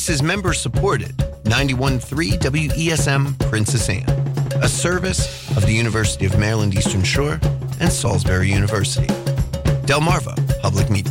This is member-supported 91.3 WESM Princess Anne, a service of the University of Maryland Eastern Shore and Salisbury University. Delmarva Public Media.